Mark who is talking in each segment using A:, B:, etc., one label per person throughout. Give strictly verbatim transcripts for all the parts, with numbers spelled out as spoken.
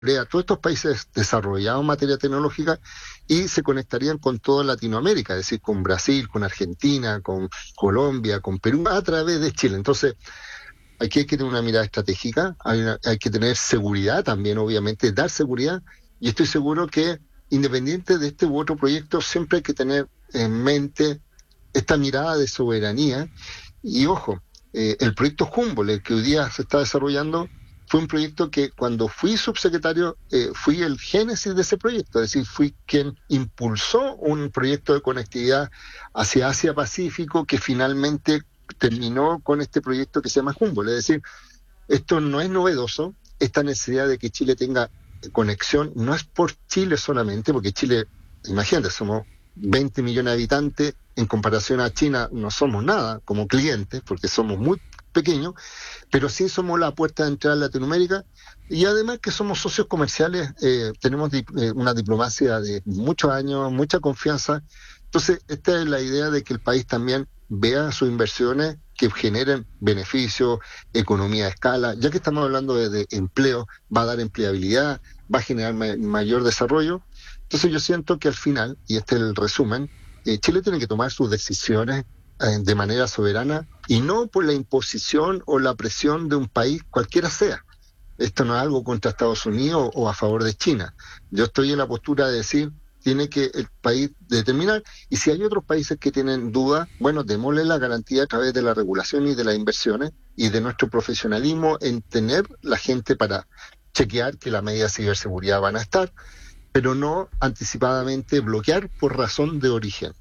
A: Corea, todos estos países desarrollados en materia tecnológica y se conectarían con toda Latinoamérica, es decir, con Brasil, con Argentina, con Colombia, con Perú, a través de Chile. Entonces, aquí hay que tener una mirada estratégica, hay, una- hay que tener seguridad también, obviamente, dar seguridad, y estoy seguro que independiente de este u otro proyecto, siempre hay que tener en mente esta mirada de soberanía. Y ojo, eh, el proyecto Humboldt, el que hoy día se está desarrollando, fue un proyecto que cuando fui subsecretario, eh, fui el génesis de ese proyecto, es decir, fui quien impulsó un proyecto de conectividad hacia Asia-Pacífico que finalmente terminó con este proyecto que se llama Humboldt. Es decir, esto no es novedoso, esta necesidad de que Chile tenga conexión no es por Chile solamente, porque Chile, imagínate, somos veinte millones de habitantes, en comparación a China no somos nada como clientes, porque somos muy pequeños, pero sí somos la puerta de entrada a Latinoamérica, y además que somos socios comerciales, eh, tenemos di- eh, una diplomacia de muchos años, mucha confianza. Entonces, esta es la idea de que el país también vea sus inversiones que generen beneficios, economía de escala, ya que estamos hablando de, de empleo, va a dar empleabilidad, va a generar ma- mayor desarrollo. Entonces yo siento que al final, y este es el resumen, eh, Chile tiene que tomar sus decisiones eh, de manera soberana y no por la imposición o la presión de un país cualquiera sea. Esto no es algo contra Estados Unidos o a favor de China. Yo estoy en la postura de decir, tiene que el país determinar, y si hay otros países que tienen dudas, bueno, démosle la garantía a través de la regulación y de las inversiones y de nuestro profesionalismo en tener la gente para chequear que las medidas de ciberseguridad van a estar, pero no anticipadamente bloquear por razón de origen.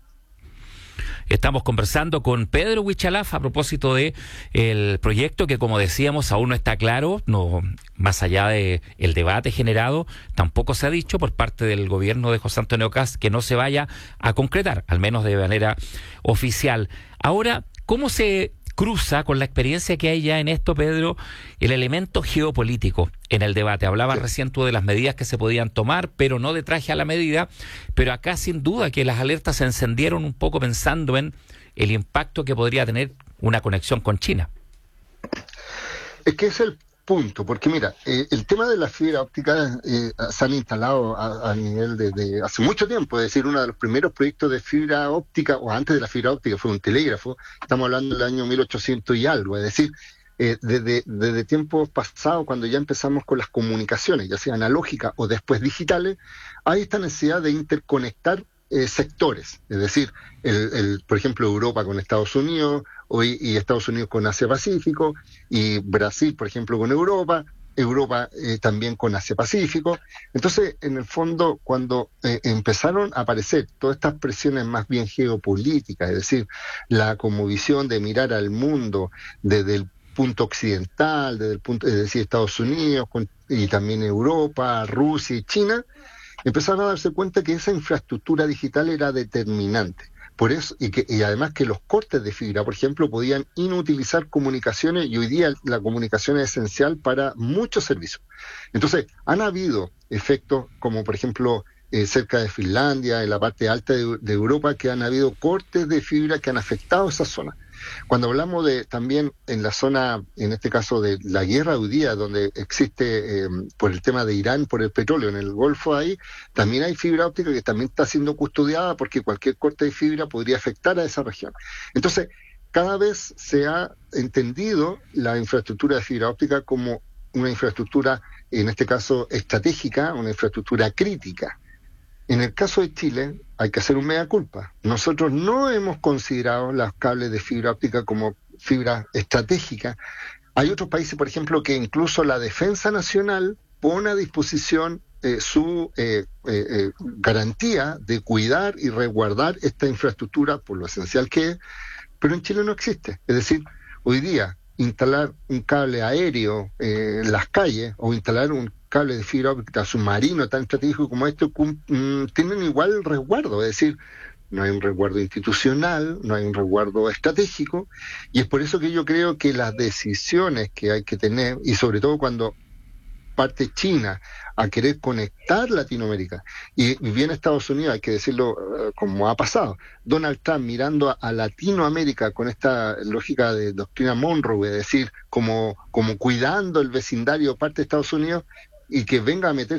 B: Estamos conversando con Pedro Huichalaf a propósito de el proyecto que, como decíamos, aún no está claro, no, más allá de el debate generado, tampoco se ha dicho por parte del gobierno de José Antonio Kast que no se vaya a concretar, al menos de manera oficial. Ahora, ¿cómo se cruza con la experiencia que hay ya en esto, Pedro, el elemento geopolítico en el debate? Hablabas
A: Sí.
B: recién tú de las medidas que se podían tomar, pero no de traje a la medida, pero acá sin duda que las alertas se encendieron un poco pensando en el impacto que podría tener una conexión con China.
A: Es que es el punto, porque mira, eh, el tema de la fibra óptica eh, se han instalado a, a nivel de, de hace mucho tiempo, es decir, uno de los primeros proyectos de fibra óptica, o antes de la fibra óptica, fue un telégrafo, estamos hablando del año mil ochocientos y algo, es decir, eh, desde, desde tiempos pasados, cuando ya empezamos con las comunicaciones, ya sea analógicas o después digitales, hay esta necesidad de interconectar eh, sectores, es decir, el, el, por ejemplo, Europa con Estados Unidos, hoy, y Estados Unidos con Asia-Pacífico, y Brasil, por ejemplo, con Europa, Europa eh, también con Asia-Pacífico. Entonces, en el fondo, cuando eh, empezaron a aparecer todas estas presiones más bien geopolíticas, es decir, la como visión de mirar al mundo desde el punto occidental, desde el punto, es decir, Estados Unidos con, y también Europa, Rusia y China, empezaron a darse cuenta que esa infraestructura digital era determinante. Por eso, y, que, y además que los cortes de fibra, por ejemplo, podían inutilizar comunicaciones, y hoy día la comunicación es esencial para muchos servicios. Entonces, han habido efectos como, por ejemplo, eh, cerca de Finlandia, en la parte alta de, de Europa, que han habido cortes de fibra que han afectado esa zona. Cuando hablamos de también en la zona, en este caso de la guerra hoy día, donde existe eh, por el tema de Irán, por el petróleo en el Golfo ahí, también hay fibra óptica que también está siendo custodiada porque cualquier corte de fibra podría afectar a esa región. Entonces, cada vez se ha entendido la infraestructura de fibra óptica como una infraestructura, en este caso estratégica, una infraestructura crítica. En el caso de Chile, hay que hacer un mea culpa. Nosotros no hemos considerado los cables de fibra óptica como fibra estratégica. Hay otros países, por ejemplo, que incluso la defensa nacional pone a disposición eh, su eh, eh, eh, garantía de cuidar y resguardar esta infraestructura por lo esencial que es, pero en Chile no existe. Es decir, hoy día instalar un cable aéreo eh, en las calles o instalar un cable de fibra óptica submarino tan estratégico como este um, tienen igual resguardo, es decir, no hay un resguardo institucional, no hay un resguardo estratégico, y es por eso que yo creo que las decisiones que hay que tener, y sobre todo cuando parte China a querer conectar Latinoamérica, y viene Estados Unidos, hay que decirlo uh, como ha pasado, Donald Trump mirando a, a Latinoamérica con esta lógica de doctrina Monroe, es decir, como, como cuidando el vecindario parte de Estados Unidos, y que venga a meter